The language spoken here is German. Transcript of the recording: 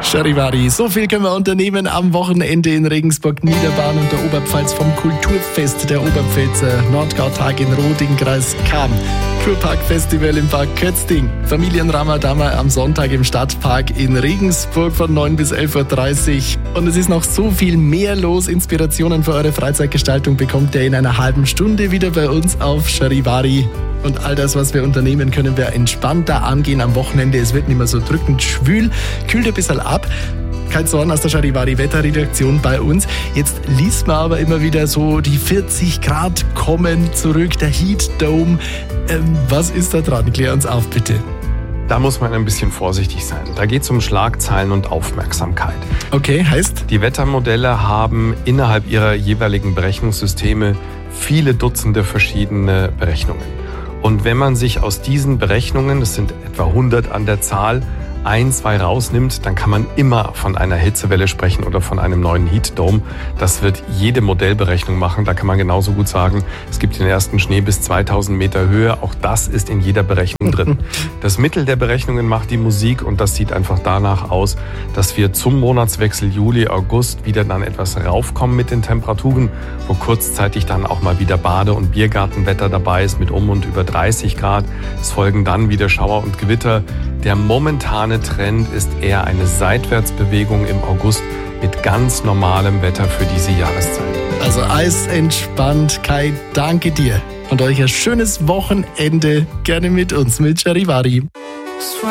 Charivari, so viel können wir unternehmen am Wochenende in Regensburg, Niederbahn und der Oberpfalz vom Kulturfest der Oberpfälzer, Nordgautag in Roding, Kreis Cham, Kurpark-Festival im Park Kötzting, Familienramadama am Sonntag im Stadtpark in Regensburg von 9 bis 11.30 Uhr. Und es ist noch so viel mehr los. Inspirationen für eure Freizeitgestaltung bekommt ihr in einer halben Stunde wieder bei uns auf Charivari. Und all das, was wir unternehmen, können wir entspannter angehen am Wochenende. Es wird nicht mehr so drückend schwül, kühlt ein bisschen ab. Kein Zorn aus der Charivari Wetterredaktion bei uns. Jetzt liest man aber immer wieder so, die 40 Grad kommen zurück, der Heat Dome. Was ist da dran? Klär uns auf, bitte. Da muss man ein bisschen vorsichtig sein. Da geht es um Schlagzeilen und Aufmerksamkeit. Okay, heißt? Die Wettermodelle haben innerhalb ihrer jeweiligen Berechnungssysteme viele Dutzende verschiedene Berechnungen. Und wenn man sich aus diesen Berechnungen, das sind etwa 100 an der Zahl, 1, 2 rausnimmt, dann kann man immer von einer Hitzewelle sprechen oder von einem neuen Heat Dome. Das wird jede Modellberechnung machen. Da kann man genauso gut sagen, es gibt den ersten Schnee bis 2000 Meter Höhe. Auch das ist in jeder Berechnung drin. Das Mittel der Berechnungen macht die Musik und das sieht einfach danach aus, dass wir zum Monatswechsel Juli, August wieder dann etwas raufkommen mit den Temperaturen, wo kurzzeitig dann auch mal wieder Bade- und Biergartenwetter dabei ist mit und über 30 Grad. Es folgen dann wieder Schauer und Gewitter. Der momentane Trend ist eher eine Seitwärtsbewegung im August mit ganz normalem Wetter für diese Jahreszeit. Also eisentspannt, Kai, danke dir. Und euch ein schönes Wochenende gerne mit uns, mit Charivari.